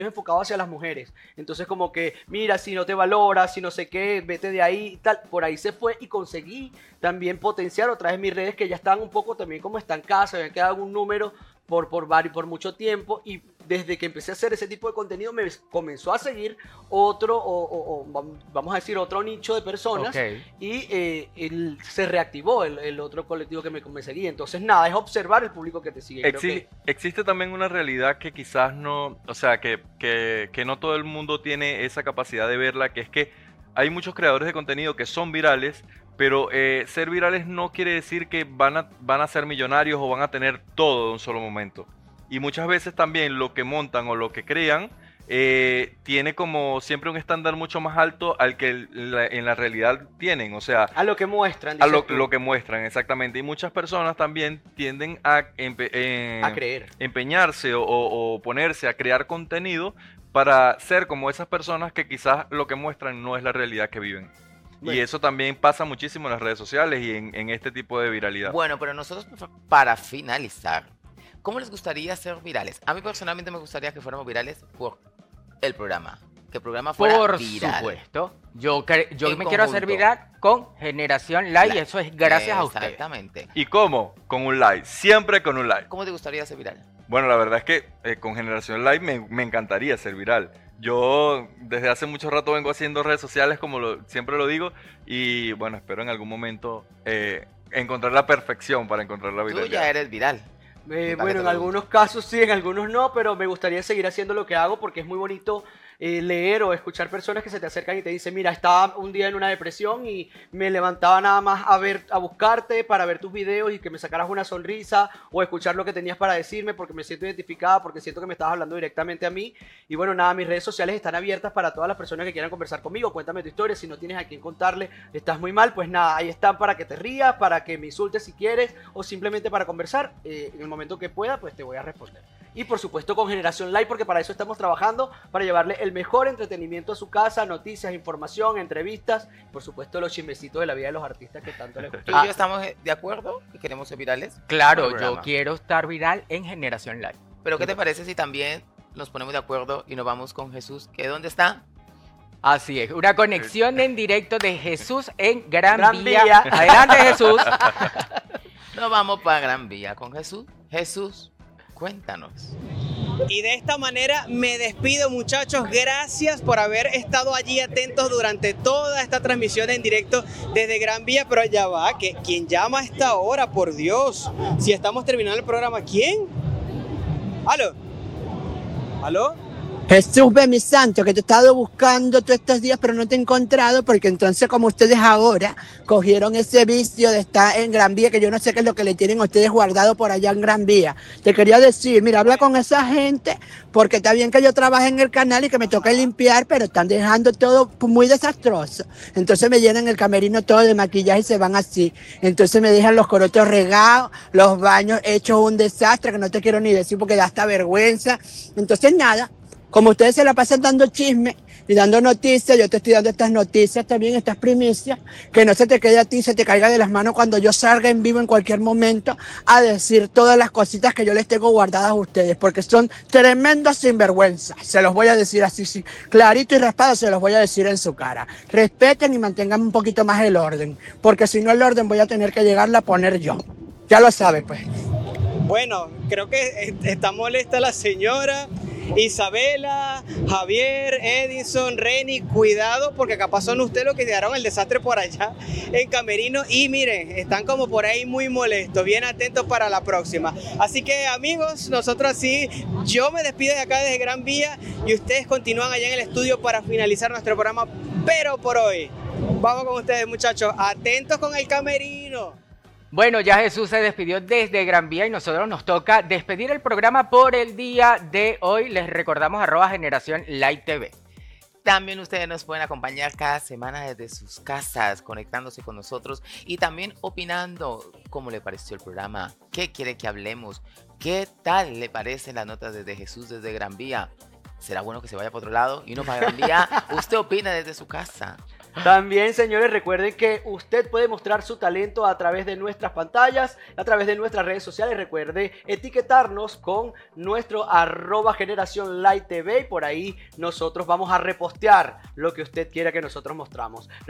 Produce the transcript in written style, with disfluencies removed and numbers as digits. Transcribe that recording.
enfocado hacia las mujeres. Entonces como que, mira, si no te valoras, si no sé qué, vete de ahí y tal. Por ahí se fue y conseguí también potenciar otra vez mis redes que ya estaban un poco también como estancadas, se habían quedado un número por mucho tiempo, y desde que empecé a hacer ese tipo de contenido me comenzó a seguir otro, vamos a decir, otro nicho de personas, y se reactivó el otro colectivo que me seguía. Entonces nada, es observar el público que te sigue. Existe también una realidad que quizás no, o sea, que no todo el mundo tiene esa capacidad de verla, que es que hay muchos creadores de contenido que son virales, pero ser virales no quiere decir que van a ser millonarios o van a tener todo de un solo momento. Y muchas veces también lo que montan o lo que crean tiene como siempre un estándar mucho más alto al que en la realidad tienen. O sea, a lo que muestran. A lo que muestran, exactamente. Y muchas personas también tienden a creer. Empeñarse o ponerse a crear contenido para ser como esas personas que quizás lo que muestran no es la realidad que viven. Bueno. Y eso también pasa muchísimo en las redes sociales y en este tipo de viralidad. Bueno, pero nosotros, para finalizar, ¿cómo les gustaría ser virales? A mí personalmente me gustaría que fuéramos virales por el programa. Que el programa fuera viral. Por supuesto. Yo me quiero hacer viral con Generación Live y eso es gracias a ustedes. Exactamente. ¿Y cómo? Con un like. Siempre con un like. ¿Cómo te gustaría ser viral? Bueno, la verdad es que con Generación Live me encantaría ser viral. Yo desde hace mucho rato vengo haciendo redes sociales, como siempre lo digo, y bueno, espero en algún momento encontrar la perfección para encontrar la viralidad. Tú ya eres viral. Bueno, en algunos casos sí, en algunos no, pero me gustaría seguir haciendo lo que hago porque es muy bonito leer o escuchar personas que se te acercan y te dicen, mira, estaba un día en una depresión y me levantaba nada más a buscarte para ver tus videos y que me sacaras una sonrisa, o escuchar lo que tenías para decirme porque me siento identificada, porque siento que me estabas hablando directamente a mí. Y bueno, nada, mis redes sociales están abiertas para todas las personas que quieran conversar conmigo. Cuéntame tu historia, si no tienes a quien contarle, estás muy mal, pues nada, ahí están para que te rías, para que me insultes si quieres, o simplemente para conversar. En el momento que pueda, pues te voy a responder. Y por supuesto con Generación Live, porque para eso estamos trabajando, para llevarle el mejor entretenimiento a su casa, noticias, información, entrevistas, por supuesto los chismecitos de la vida de los artistas que tanto les gusta. ¿Tú y yo estamos de acuerdo que queremos ser virales? Claro, yo quiero estar viral en Generación Live. Pero ¿qué te parece si también nos ponemos de acuerdo y nos vamos con Jesús? ¿Que dónde está? Así es, una conexión en directo de Jesús en Gran Vía. Adelante, Jesús. Nos vamos para Gran Vía con Jesús. Jesús, cuéntanos. Y de esta manera me despido, muchachos. Gracias por haber estado allí atentos durante toda esta transmisión en directo desde Gran Vía. Pero ya va, que ¿quién llama a esta hora? Por Dios, si estamos terminando el programa, ¿quién? ¿Aló? ¿Aló? Jesús, ve mi santo, que te he estado buscando todos estos días, pero no te he encontrado, porque entonces como ustedes ahora cogieron ese vicio de estar en Gran Vía, que yo no sé qué es lo que le tienen a ustedes guardado por allá en Gran Vía. Te quería decir, mira, habla con esa gente, porque está bien que yo trabaje en el canal y que me toque limpiar, pero están dejando todo muy desastroso. Entonces me llenan el camerino todo de maquillaje y se van así. Entonces me dejan los corotos regados, los baños hechos un desastre, que no te quiero ni decir porque da hasta vergüenza. Entonces nada. Como ustedes se la pasan dando chisme y dando noticias, yo te estoy dando estas noticias también, estas primicias, que no se te quede a ti, se te caiga de las manos cuando yo salga en vivo en cualquier momento a decir todas las cositas que yo les tengo guardadas a ustedes, porque son tremendos sinvergüenzas. Se los voy a decir así, sí, clarito y raspado, se los voy a decir en su cara. Respeten y mantengan un poquito más el orden, porque si no el orden voy a tener que llegarla a poner yo. Ya lo sabes, pues. Bueno, creo que está molesta la señora. Isabela, Javier, Edison, Reni, cuidado porque capaz son ustedes los que dejaron el desastre por allá en Camerino y miren, están como por ahí muy molestos, bien atentos para la próxima. Así que amigos, nosotros así, yo me despido de acá desde Gran Vía y ustedes continúan allá en el estudio para finalizar nuestro programa, pero por hoy, vamos con ustedes muchachos, atentos con el Camerino. Bueno, ya Jesús se despidió desde Gran Vía y nosotros nos toca despedir el programa por el día de hoy. Les recordamos @Generación Live TV. También ustedes nos pueden acompañar cada semana desde sus casas, conectándose con nosotros y también opinando cómo le pareció el programa, qué quiere que hablemos, qué tal le parecen las notas desde Jesús desde Gran Vía. ¿Será bueno que se vaya para otro lado y no para Gran Vía? Usted opina desde su casa. También, señores, recuerden que usted puede mostrar su talento a través de nuestras pantallas, a través de nuestras redes sociales. Recuerde etiquetarnos con nuestro @generacionlighttv y por ahí nosotros vamos a repostear lo que usted quiera que nosotros mostramos.